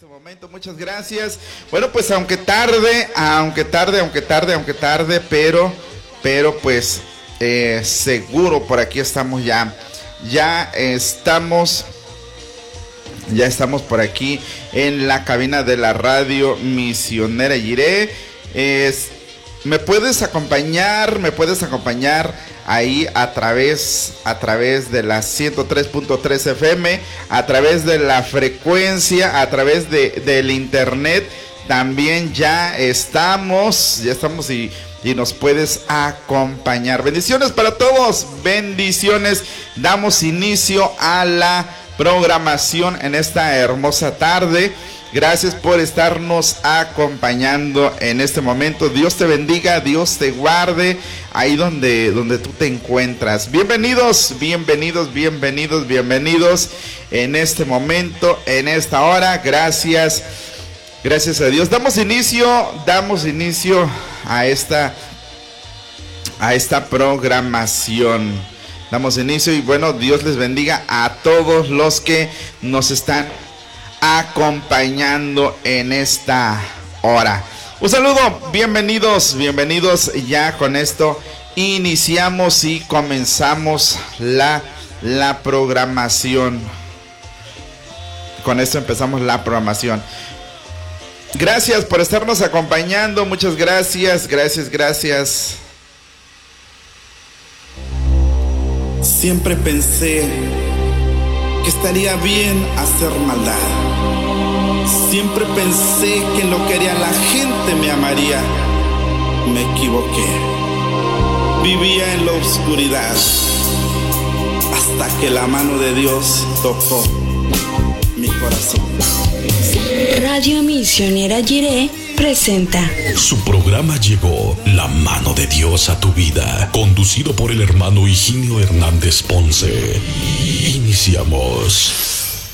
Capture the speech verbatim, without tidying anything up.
momento, muchas gracias. Bueno, pues aunque tarde, aunque tarde, aunque tarde, aunque tarde, pero, pero pues eh, seguro por aquí estamos ya, ya estamos, ya estamos por aquí en la cabina de la radio Misionera Jiré. Es, me puedes acompañar, me puedes acompañar ahí a través, a través de la ciento tres punto tres F M, a través de la frecuencia, a través de, del internet. También ya estamos, ya estamos y, y nos puedes acompañar. Bendiciones para todos, bendiciones. Damos inicio a la programación en esta hermosa tarde. Gracias por estarnos acompañando en este momento. Dios te bendiga, Dios te guarde ahí donde, donde tú te encuentras. Bienvenidos, bienvenidos, bienvenidos, bienvenidos en este momento, en esta hora. Gracias, gracias a Dios. Damos inicio, damos inicio a esta, a esta programación. Damos inicio y bueno, Dios les bendiga a todos los que nos están acompañando en esta hora. Un saludo, bienvenidos, bienvenidos. Ya con esto iniciamos y comenzamos la, la programación. Con esto empezamos la programación. Gracias por estarnos acompañando, muchas gracias, gracias, gracias. Siempre pensé que estaría bien hacer maldad. Siempre pensé que en lo que haría la gente me amaría. Me equivoqué. Vivía en la oscuridad hasta que la mano de Dios tocó mi corazón. Radio Misionera Jiré presenta. Su programa llegó, La Mano de Dios a tu Vida, conducido por el hermano Higinio Hernández Ponce. Iniciamos.